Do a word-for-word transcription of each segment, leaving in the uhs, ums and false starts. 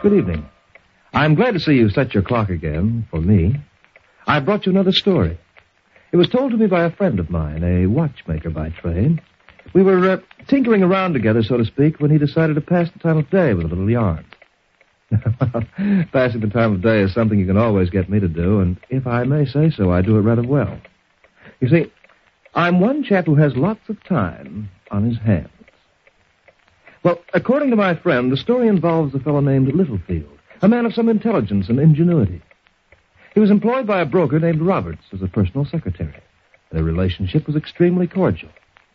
Good evening. I'm glad to see you set your clock again, for me. I brought you another story. It was told to me by a friend of mine, a watchmaker by trade. We were uh, tinkering around together, so to speak, when he decided to pass the time of day with a little yarn. Passing the time of day is something you can always get me to do, and if I may say so, I do it rather well. You see, I'm one chap who has lots of time on his hands. Well, according to my friend, the story involves a fellow named Littlefield, a man of some intelligence and ingenuity. He was employed by a broker named Roberts as a personal secretary. Their relationship was extremely cordial.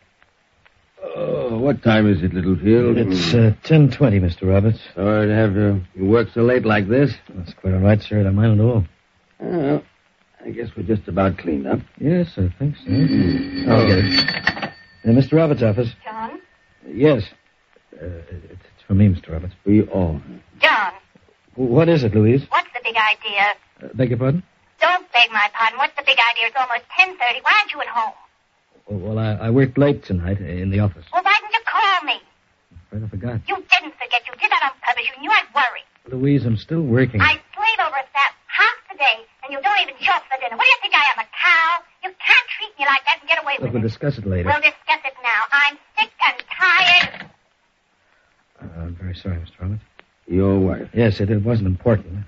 Oh, what time is it, Littlefield? It's uh, ten twenty, Mister Roberts. Sorry to have uh, you work so late like this. That's quite all right, sir. I don't mind at all. Well, I guess we're just about cleaned up. Yes, I think so. Mm-hmm. I'll get it. Uh, Mister Roberts' office. John? Yes. Uh, it's, it's for me, Mister Roberts. We all. John. What is it, Louise? What's the big idea? Uh, beg your pardon? Don't beg my pardon. What's the big idea? It's almost ten thirty. Why aren't you at home? Well, I, I worked late tonight in the office. Well, why didn't you call me? I'm afraid I forgot. You didn't forget. You did that on purpose. You knew I'd worry. Louise, I'm still working. I slave over staff half the day, and you don't even show up for dinner. What do you think I am, a cow? You can't treat me like that and get away Look, with we'll it. discuss it later. We'll discuss it now. I'm sick and tired. Uh, I'm very sorry, Mister Roberts. Your wife? Yes, it, it wasn't important.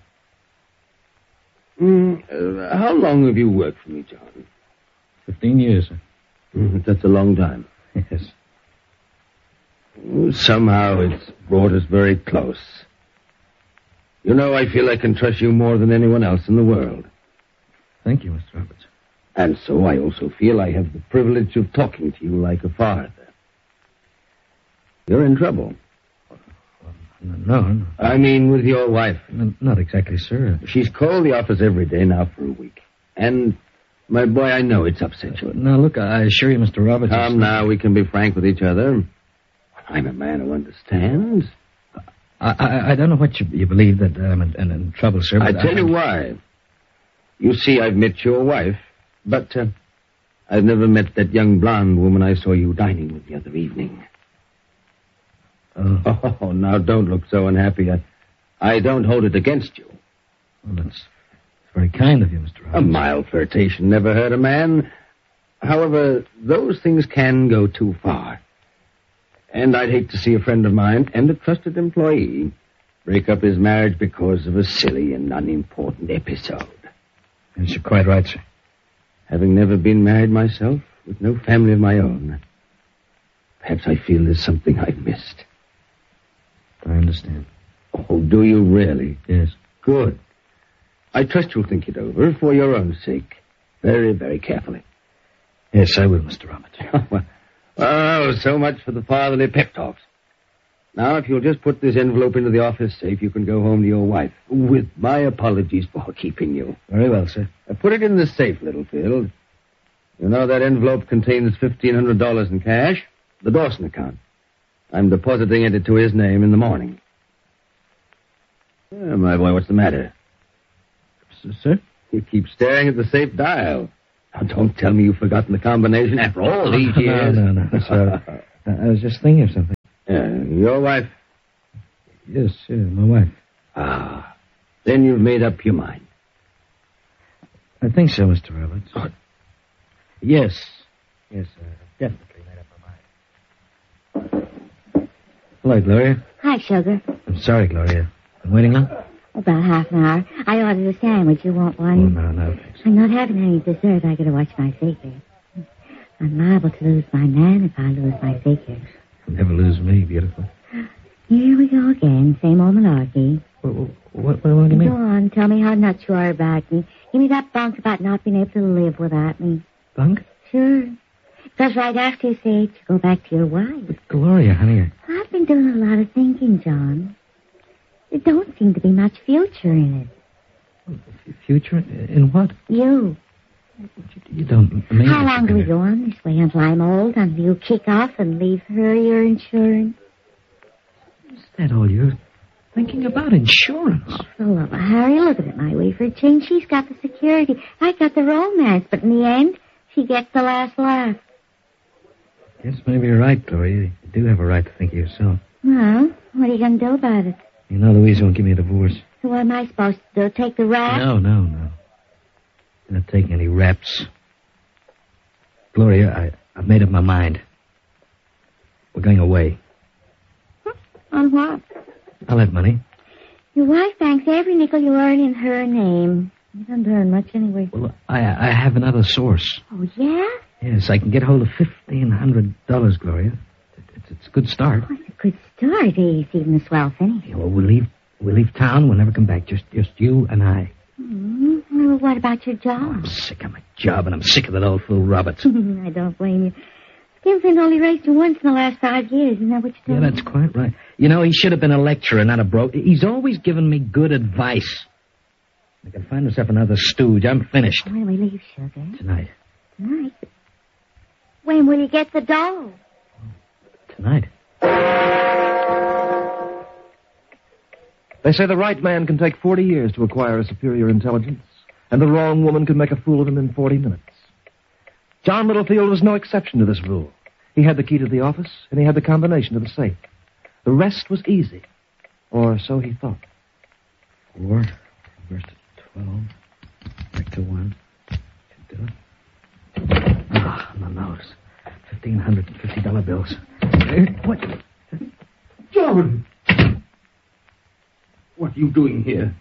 Mm, uh, how long have you worked for me, John? Fifteen years, sir. Mm, that's a long time. Yes. Somehow it's brought us very close. You know, I feel I can trust you more than anyone else in the world. Thank you, Mister Roberts. And so I also feel I have the privilege of talking to you like a father. You're in trouble. No, no. I mean, with your wife. No, not exactly, sir. She's called the office every day now for a week. And, my boy, I know it's upset you. Now, look, I assure you, Mister Roberts... Come now, we can be frank with each other. I'm a man who understands. I, I, I don't know what you, you believe that I'm in, in, in trouble, sir. I But tell you why. You see, I've met your wife, but uh, I've never met that young blonde woman I saw you dining with the other evening. Oh, Oh, now don't look so unhappy. I, I don't hold it against you. well, that's very kind of you, Mister Roberts. A mild flirtation never hurt a man. However, those things can go too far. And I'd hate to see a friend of mine and a trusted employee break up his marriage because of a silly and unimportant episode. Yes, you're quite right, sir. Having never been married myself, with no family of my own, perhaps I feel there's something I've missed. I understand. Oh, do you really? Yes. Good. I trust you'll think it over for your own sake. Very, very carefully. Yes, I will, Mister Roberts. well, oh, so much for the fatherly pep talks. Now, if you'll just put this envelope into the office safe, you can go home to your wife. With my apologies for keeping you. Very well, sir. Uh, put it in the safe, Littlefield. You know that envelope contains fifteen hundred dollars in cash. The Dawson account. I'm depositing it to his name in the morning. Oh, my boy, what's the matter? S- sir? You keep staring at the safe dial. Now, don't tell me you've forgotten the combination after all these years. No, no, no. Sir. I, I was just thinking of something. Yeah, your wife? Yes, sir, my wife. Ah, then you've made up your mind. I think so, Mister Roberts. Oh. Yes. Yes, sir. I've definitely made up my mind. Hello, Gloria. Hi, sugar. I'm sorry, Gloria. Been waiting long? About half an hour. I ordered a sandwich. You want Oh, one? no, no, thanks. I'm not having any dessert. I gotta watch my figure. I'm liable to lose my man if I lose my figure. You'll never lose me, beautiful. Here we go again. Same old malarkey. What, what, what, what do you Go mean? on. Tell me how nuts you are about me. Give me that bunk about not being able to live without me. Bunk? Sure. Because right after you say it, you go back to your wife. But Gloria, honey. I've been doing a lot of thinking, John. There don't seem to be much future in it. I, future? In what? You. You don't mean... How long do we go on this way until I'm old, until you kick off and leave her your insurance? Is that all you're thinking about? Insurance? Oh, for the love of Harry, look at it my way for a change. She's got the security. I got the romance, but in the end, she gets the last laugh. Yes, maybe you're right, Gloria. You do have a right to think of yourself. Well, what are you going to do about it? You know Louise won't give me a divorce. So what am I supposed to do? Take the rap? No, no, no. I'm not taking any raps. Gloria, I, I've made up my mind. We're going away. On what? I'll have money. Your wife banks every nickel you earn in her name. You don't earn much anyway. Well, I, I have another source. Oh, yeah? Yes, I can get hold of fifteen hundred dollars, Gloria. It's, it's a good start. Oh, it's a good start. He's even the swell thing. Yeah, well, we'll leave, we'll leave town. We'll never come back. Just, just you and I. Mm-hmm. Well, what about your job? I'm sick of my job, and I'm sick of that old fool Roberts. I don't blame you. Skinflint only raised you once in the last five years. Isn't that what you told Yeah, that's quite right. You know, he should have been a lecturer, not a broke. He's always given me good advice. I can find myself another stooge. I'm finished. When we leave, sugar? Tonight. Tonight? When will you get the doll? Tonight. They say the right man can take forty years to acquire a superior intelligence, and the wrong woman can make a fool of him in forty minutes. John Littlefield was no exception to this rule. He had the key to the office, and he had the combination to the safe. The rest was easy. Or so he thought. Four, reverse to twelve, back to one. Should do it. Ah, no notice. Fifteen hundred and fifty dollar bills. Eh, What? John! What are you doing here?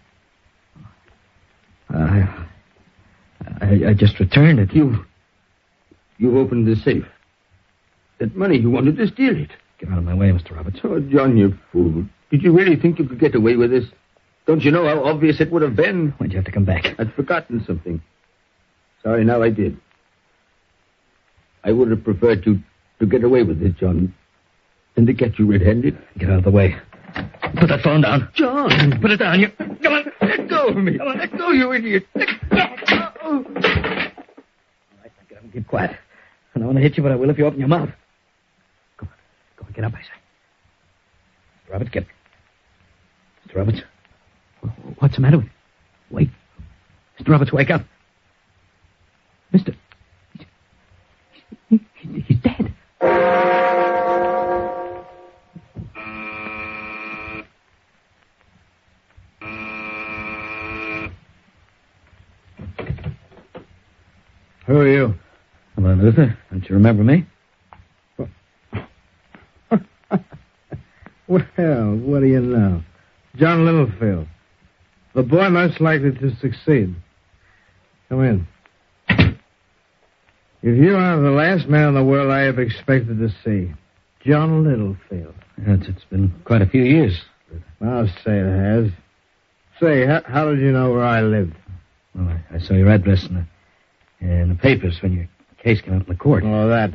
I, I, I just returned it. You... You opened the safe. That money, you wanted to steal it. Get out of my way, Mister Roberts. Oh, John, you fool. Did you really think you could get away with this? Don't you know how obvious it would have been? Why'd you have to come back? I'd forgotten something. Sorry, now I did. I would have preferred you to get away with it, John, than to get you red-handed. Get out of the way. Put that phone down. John! Put it down. You. Come on, let go of me. Come on, let go, you idiot. Let go. Oh. All right, get up and keep quiet. I don't want to hit you, but I will if you open your mouth. Go on. Go on, get up, I say. Mister Roberts, get... Mister Roberts. What's the matter with you? Wake. Mister Roberts, wake up. Mister... He, he, he's dead. Who are you? Hello, Luther. Don't you remember me? Well, what do you know? John Littlefield. The boy most likely to succeed. Come in. If you are the last man in the world I have expected to see, John Littlefield. Yes, it's been quite a few years. I'll say it has. Say, how, how did you know where I lived? Well, I, I saw your address in the, in the papers when your case came up in the court. Oh, that.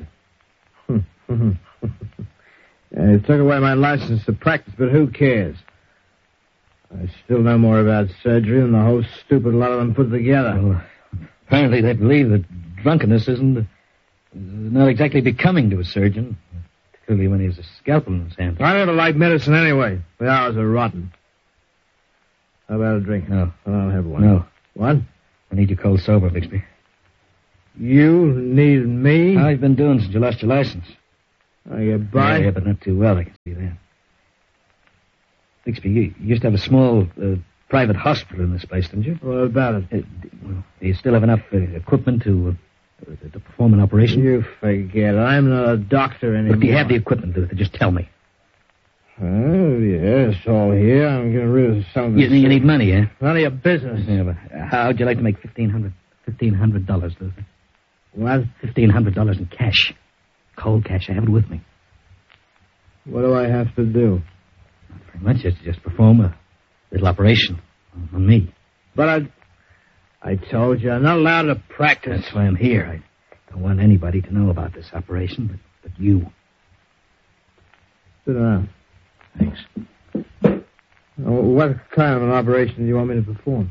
Yeah, they took away my license to practice, but who cares? I still know more about surgery than the whole stupid lot of them put together. Well, apparently they believe that drunkenness isn't uh, not exactly becoming to a surgeon, particularly when he has a scalpel in his hand. I never liked medicine anyway. The hours are rotten. How about a drink? No. I don't have one. No. What? I need you cold sober, Bixby. You need me? How have you been doing since you lost your license? Are you by? Yeah, yeah, but not too well, I can see that. Bixby, you, you used to have a small uh, private hospital in this place, didn't you? What about it? Uh, well, do you still have enough uh, equipment to, uh, to perform an operation? You forget it. I'm not a doctor anymore. But do you have the equipment, Luther? Just tell me. Oh, yes, all here. I'm getting rid of some of You, this. you need money, eh? None of your business. Yeah, but how'd you like to make fifteen hundred fifteen hundred dollars, Luther? What? Fifteen hundred dollars in cash, cold cash. I have it with me. What do I have to do? Not very much. Just just perform a little operation on me. But I, I told you, I'm not allowed to practice. That's why I'm here. I don't want anybody to know about this operation, but but you. Sit down. Thanks. Oh, what kind of an operation do you want me to perform?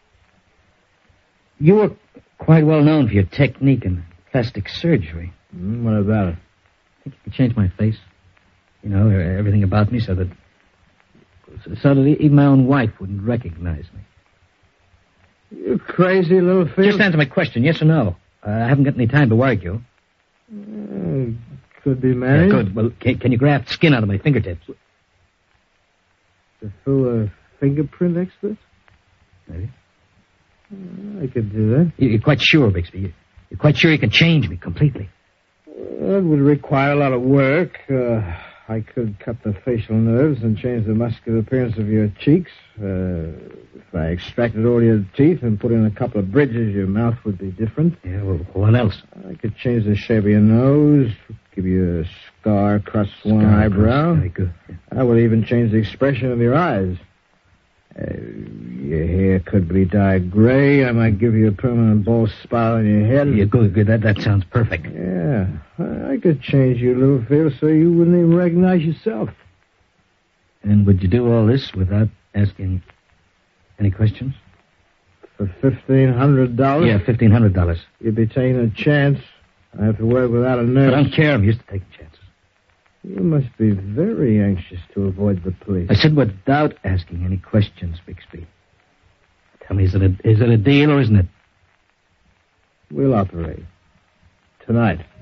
You were quite well known for your technique in plastic surgery. Mm, what about it? I think you could change my face. You know, everything about me so that so that even my own wife wouldn't recognize me. You crazy little fish. Just answer my question, yes or no. Uh, I haven't got any time to argue. Uh, could be married. Yeah, good. Well, can, can you graft skin out of my fingertips? To fool a fingerprint expert? Maybe. Uh, I could do that. You're quite sure, Bixby? You're quite sure you can change me completely? Uh, it would require a lot of work. Uh, I could cut the facial nerves and change the muscular appearance of your cheeks. Uh, if I extracted all your teeth and put in a couple of bridges, your mouth would be different. Yeah, well, what else? I could change the shape of your nose, give you a scar across one Scar eyebrow. across, very good. Yeah. I would even change the expression of your eyes. Uh, your hair could be dyed gray. I might give you a permanent bald spot on your head. Yeah, good, good. That, that sounds perfect. Yeah, I could change you, Littlefield, so you wouldn't even recognize yourself. And would you do all this without asking any questions? For fifteen hundred dollars? Yeah, fifteen hundred dollars. You'd be taking a chance. I have to work without a I nurse. don't care. I'm used to taking chances. You must be very anxious to avoid the police. I said without asking any questions, Bixby. Tell me, is it a, is it a deal or isn't it? We'll operate. Tonight.